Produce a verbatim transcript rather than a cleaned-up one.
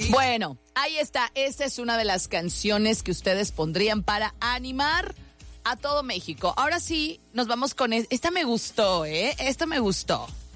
Bueno, ahí está. Esta es una de las canciones que ustedes pondrían para animar a todo México. Ahora sí, nos vamos con... Esta me gustó, ¿eh? Esta me gustó.